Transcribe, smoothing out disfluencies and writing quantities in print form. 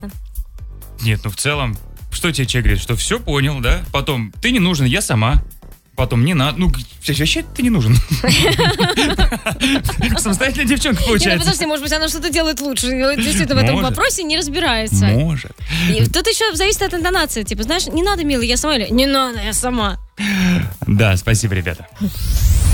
Нет, в целом, что тебе человек говорит, что все понял, да? Потом, ты не нужен, я сама. Потом, не надо. Вообще ты не нужен. Самостоятельная девчонка получается. Подожди, может быть, она что-то делает лучше. Действительно, в этом вопросе не разбирается. Может. Тут еще зависит от интонации. Типа, знаешь, не надо, милый, я сама, или не надо, я сама. Да, спасибо, ребята.